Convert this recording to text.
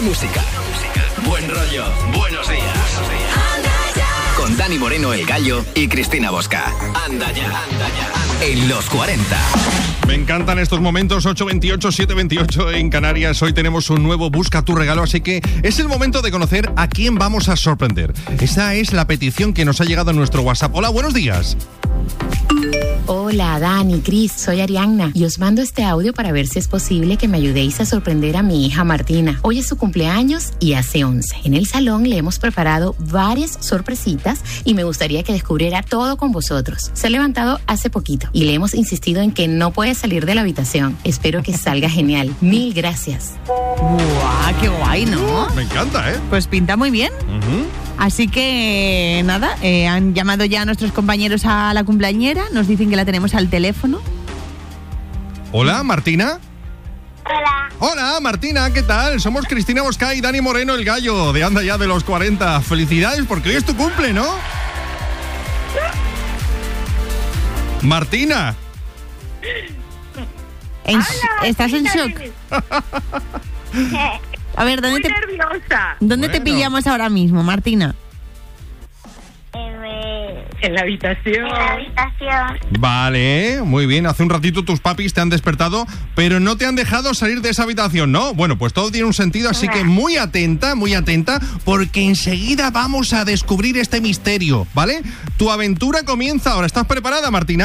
música, buen rollo, buenos días. Con Dani Moreno, El Gallo, y Cristina Bosca. Anda ya, en los 40. Me encantan estos momentos, 8:28, 7:28 en Canarias. Hoy tenemos un nuevo Busca tu regalo, así que es el momento de conocer a quién vamos a sorprender. Esa es la petición que nos ha llegado a nuestro WhatsApp. Hola, buenos días. Hola, Dani, Cris, soy Arianna y os mando este audio para ver si es posible que me ayudéis a sorprender a mi hija Martina. Hoy es su cumpleaños y hace 11. En el salón le hemos preparado varias sorpresitas y me gustaría que descubriera todo con vosotros. Se ha levantado hace poquito y le hemos insistido en que no puede salir de la habitación. Espero que salga genial. Mil gracias. ¡Guau! ¡Qué guay!, ¿no? Me encanta, ¿eh? Pues pinta muy bien. Uh-huh. Así que, nada, han llamado ya a nuestros compañeros a la cumpleañera. Nos dicen que la tenemos al teléfono. Hola, Martina. Hola. Hola, Martina, ¿qué tal? Somos Cristina Bosca y Dani Moreno, El Gallo, de Anda Ya de los 40. Felicidades, porque hoy es tu cumple, ¿no? Martina. Hola, ¿Estás en shock? A ver, Muy nerviosa. ¿Dónde te pillamos ahora mismo, Martina? En la habitación. Vale, muy bien. Hace un ratito tus papis te han despertado, pero no te han dejado salir de esa habitación, ¿no? Bueno, pues todo tiene un sentido, así que muy atenta, porque enseguida vamos a descubrir este misterio, ¿vale? Tu aventura comienza ahora. ¿Estás preparada, Martina?